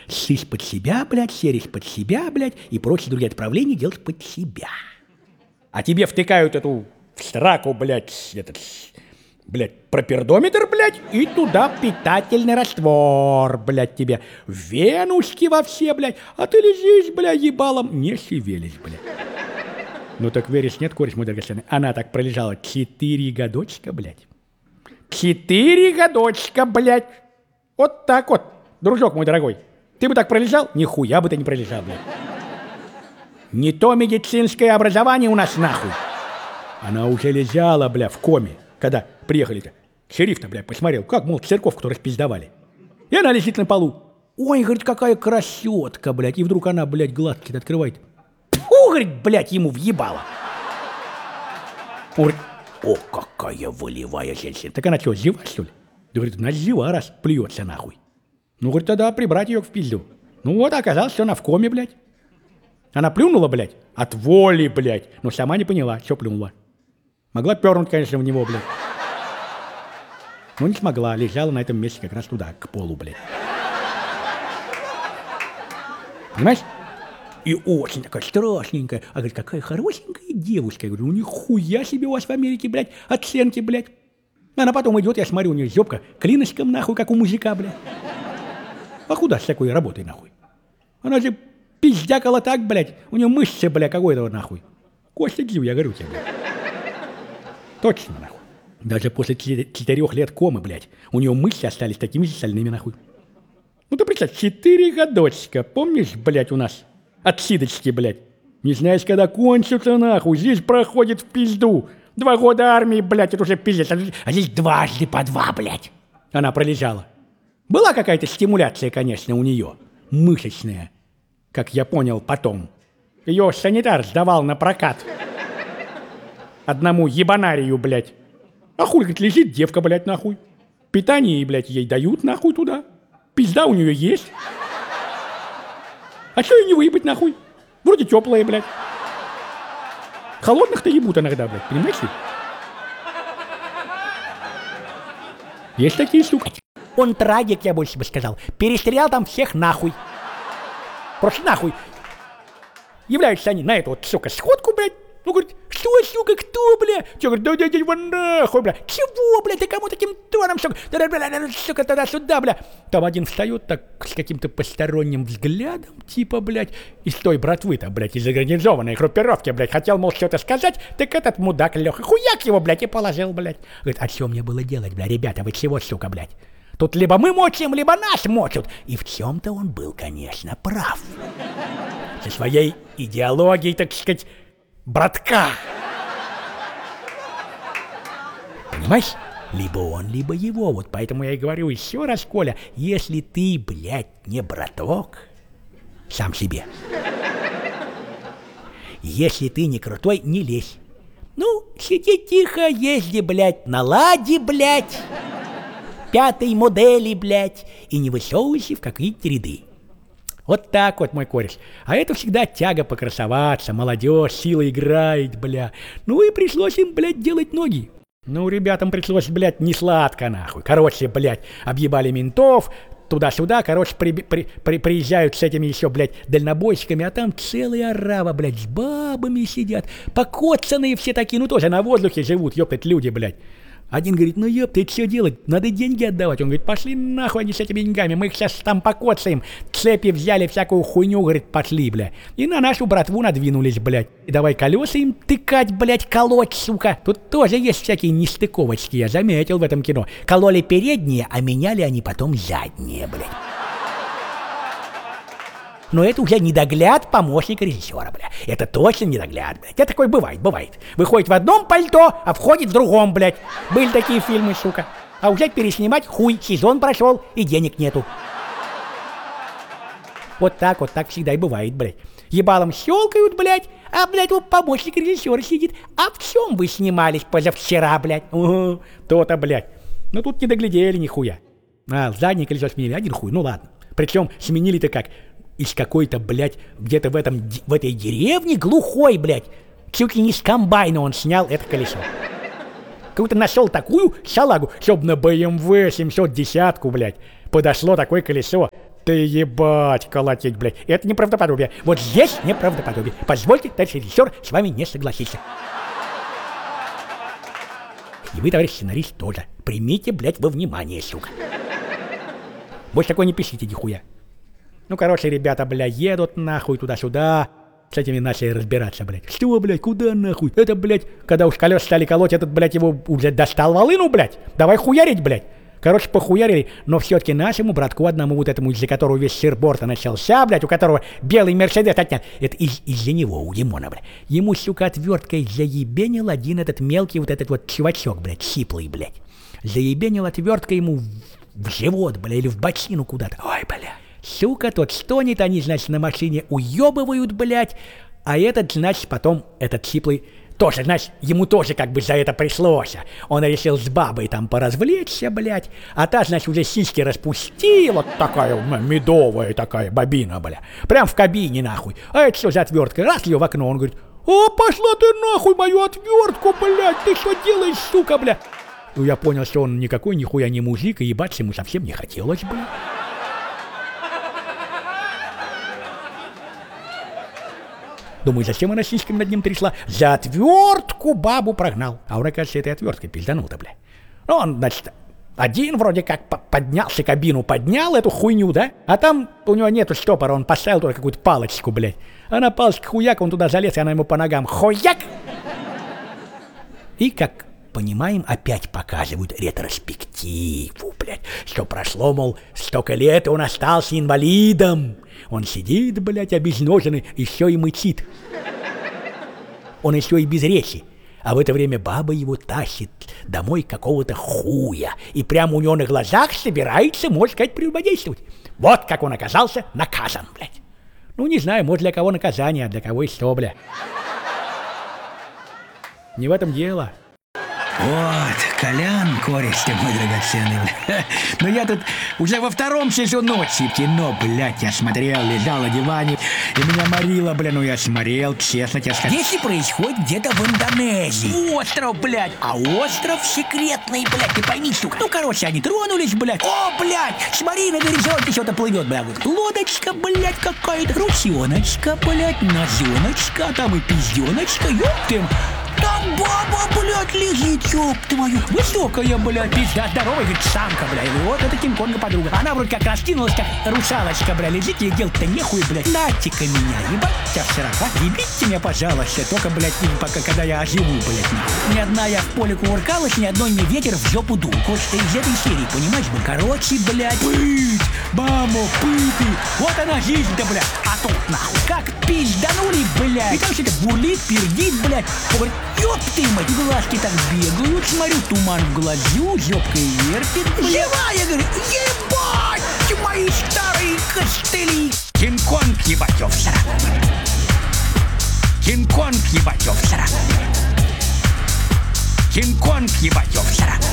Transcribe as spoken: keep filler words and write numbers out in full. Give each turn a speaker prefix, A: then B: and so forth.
A: Сысь под себя, блядь, серись под себя, блядь, и прочие другие отправления делать под себя. А тебе втыкают эту в сраку, блядь, этот, блядь, пропердометр, блядь, и туда питательный раствор, блядь, тебе. Венушки во все, блядь, а ты лежишь, блядь, ебалом, не шевелись, блядь. Ну так веришь, нет, кореш мой драгоценный? Она так пролежала четыре годочка, блядь. Четыре годочка, блядь. Вот так вот, дружок мой дорогой. Ты бы так пролежал? Нихуя бы ты не пролежал, блядь. Не то медицинское образование у нас, нахуй. Она уже лежала, бля, в коме, когда приехали-то. Шериф-то, бля, посмотрел, как, мол, церковку-то распиздовали. И она лежит на полу. Ой, говорит, какая красотка, блядь. И вдруг она, блядь, глазки открывает. Фу, говорит, блядь, ему въебало. Он говорит, о, какая волевая женщина. Так она что, жива, что ли? Да, говорит, она жива, раз плюется, нахуй. Ну, говорит, тогда прибрать ее в пизду. Ну вот, оказалось, что она в коме, блядь. Она плюнула, блядь, от воли, блядь. Но сама не поняла, что плюнула. Могла пернуть, конечно, в него, блядь. Но не смогла, лежала на этом месте как раз туда, к полу, блядь. Понимаешь? И очень такая страшненькая. А говорит, какая хорошенькая девушка. Я говорю, ну нихуя себе у вас в Америке, блядь, оценки, блядь. Она потом идет, я смотрю, у нее зёбка клинышком, нахуй, как у мужика, блядь. А куда с такой работой, нахуй? Она же пиздякала так, блядь. У нее мышцы, блядь, какой-то вот, нахуй. Костя Гил, я говорю тебе, блядь. Точно, нахуй. Даже после четырех лет комы, блядь, у нее мышцы остались такими же стальными, нахуй. Ну ты представь, четыре годочка, помнишь, блядь, у нас отсидочки, блядь. Не знаешь, когда кончится, нахуй, здесь проходит в пизду. Два года армии, блядь, это уже пиздец, а здесь дважды по два, блядь. Она пролежала. Была какая-то стимуляция, конечно, у нее, мышечная, как я понял потом. Ее санитар сдавал на прокат. Одному ебанарию, блядь. А хуй, говорит, лежит девка, блядь, нахуй. Питание, блядь, ей дают, нахуй, туда. Пизда у нее есть. А что ее не выебать, нахуй? Вроде теплая, блядь. Холодных-то ебут иногда, блядь, понимаешь ли? Есть такие штуки. Он трагик, я больше бы сказал. Перестрелял там всех нахуй. Просто нахуй. Являются они на эту вот, сука, сходку, блядь. Ну, говорит, что, сука, кто, бля? Че, говорит, да, да, да, да, нахуй, бля. Чего, бля, ты кому таким тоном, сука? Да, бля, бля, сука, туда-сюда, бля. Там один встает так с каким-то посторонним взглядом, типа, блядь, из той братвы-то, блядь, из организованной группировки, блядь. Хотел, мол, что-то сказать, так этот мудак Леха, хуяк его, блядь, и положил, блядь. Говорит, а что мне было делать, бля, ребята, вы чего, сука, блядь? Тут либо мы мочим, либо нас мочат. И в чем-то он был, конечно, прав. Со своей идеологией, так сказать, братка. Понимаешь? Либо он, либо его. Вот поэтому я и говорю еще раз, Коля, если ты, блядь, не браток, сам себе. Если ты не крутой, не лезь. Ну, сиди тихо, езди, блядь, на ладе, блядь, пятой модели, блядь, и не высовывайся в какие-то ряды. Вот так вот, мой кореш. А это всегда тяга покрасоваться, молодежь, сила играет, бля. Ну и пришлось им, блядь, делать ноги. Ну, ребятам пришлось, блядь, не сладко, нахуй. Короче, блядь, объебали ментов, туда-сюда, короче, при, при, при, приезжают с этими еще, блядь, дальнобойщиками, а там целая орава, блядь, с бабами сидят, покоцанные все такие, ну тоже на воздухе живут, ёптать, люди, блядь. Один говорит, ну ёпта, что делать? Надо деньги отдавать. Он говорит, пошли нахуй они с этими деньгами, мы их сейчас там покоцаем. Цепи взяли, всякую хуйню, говорит, пошли, бля. И на нашу братву надвинулись, блядь. И давай колеса им тыкать, блядь, колоть, сука. Тут тоже есть всякие нестыковочки, я заметил в этом кино. Кололи передние, а меняли они потом задние, блядь. Но это уже недогляд помощника режиссера, бля. Это точно недогляд, блядь. Это такое бывает, бывает. Выходит в одном пальто, а входит в другом, блядь. Были такие фильмы, сука. А уже переснимать хуй, сезон прошел и денег нету. Вот так вот, так всегда и бывает, блядь. Ебалом щелкают, блядь, а, блядь, вот помощник режиссера сидит. А в чем вы снимались позавчера, блядь? Угу, то-то, блядь. Ну тут не доглядели нихуя. А, заднее колесо сменили, один хуй, ну ладно. Причем сменили-то как? Из какой-то, блядь, где-то в этом, в этой деревне глухой, блядь, чуть ли не с комбайна он снял это колесо. Как-то нашел такую салагу, чтоб на бэ эм вэ семьсот десять, блядь, подошло такое колесо. ты ебать, колотить, блядь. Это неправдоподобие. Вот здесь неправдоподобие. Позвольте, товарищ режиссер, с вами не согласиться. И вы, товарищ сценарист, тоже. Примите, блядь, во внимание, сука. Больше такое не пишите, нихуя. Ну, короче, ребята, блядь, едут нахуй туда-сюда. С этими начали разбираться, блядь. Что, блядь, куда нахуй? Это, блядь, когда уж колес стали колоть, этот, блядь, его уже достал волыну, блядь. Давай хуярить, блядь. Короче, похуярили, но все-таки нашему братку одному, вот этому, из-за которого весь сыр-борта начался, блядь, у которого белый Мерседес отнят. Это из- из-за него, у Димона, блядь. Ему, сука, отверткой заебенил один этот мелкий вот этот вот чувачок, блядь, сиплый, блядь. Заебенил отверткой ему в, в живот, блядь, или в бочину куда-то. Ой, блядь. Сука, тот стонет, они, значит, на машине уебывают, блядь, а этот, значит, потом, этот сиплый, тоже, значит, ему тоже как бы за это пришлось. Он решил с бабой там поразвлечься, блядь, а та, значит, уже сиськи распустила, такая медовая такая бабина, бля, прям в кабине, нахуй. А это что за отвертка? Раз ее в окно, он говорит: «О, пошла ты нахуй мою отвертку, блядь, ты что делаешь, сука, бля?» Ну, я понял, что он никакой нихуя не мужик, и ебаться ему совсем не хотелось, бля. Думаю, зачем она сиськами над ним трясла? За отвертку бабу прогнал. А он, оказывается, этой отверткой пизданул-то, бля. Ну, он, значит, один вроде как поднялся, кабину поднял, эту хуйню, да? А там у него нету штопора, он поставил туда какую-то палочку, блядь. А на палочке хуяк, он туда залез, и она ему по ногам хуяк! И, как понимаем, опять показывают ретроспективу, блядь. Что прошло, мол, столько лет, и он остался инвалидом. Он сидит, блядь, обезноженный, еще и мычит. Он еще и без речи. А в это время баба его тащит домой какого-то хуя. И прямо у него на глазах собирается, можно сказать, прелюбодействовать. Вот как он оказался наказан, блядь. Ну, не знаю, может, для кого наказание, а для кого и что, бля. Не в этом дело.
B: Вот, Колян, кореш ты мой драгоценный, бля. Но я тут уже во втором сезоне ночи кино, блядь, я смотрел, лежал на диване, и меня морило, бля, ну я смотрел, честно тебе скажу. Если происходит где-то в Индонезии. Остров, блядь, а остров секретный, блядь, ты пойми, сука. Ну, короче, они тронулись, блядь. О, блядь, смотри, на горизонте что-то плывет, блядь. Лодочка, блядь, какая-то, русеночка, блядь, назеночка, там и пизденочка, ёптым. Там баба, блядь, лежит, ёб твою. Высокая, блядь, пизда, здоровая, ведь самка, блядь. И вот это Кинг-Конга подруга. Она вроде как раскинулась, как русалочка, блядь, лежит, ей делать-то нехуй, блядь. Дайте-ка меня, ебать, тебя в сорока. Ебите меня, пожалуйста, только, блядь, пока, когда я оживу, блядь, нахуй. Ни одна я в поле кувыркалась, ни одной мне ветер в жопу дул. Хочется из этой серии, понимаешь, бы? Короче, блядь, пыть, мамо, пыты. Вот она жизнь-то, блядь. А тут, нахуй, как пизданули, блядь. И там что-то бурлит, пердит, блядь. Говорит: ёб ты, мать, глазки так бегают, смотрю, туман в глазу, жопкой вертит, блядь. Живая, говорит, ебать, мои старые костыли. Кинг-Конг, ебать, в сраку. Кинг-Конг, ебать, в сраку. Кинг-Конг, ебать, в сраку.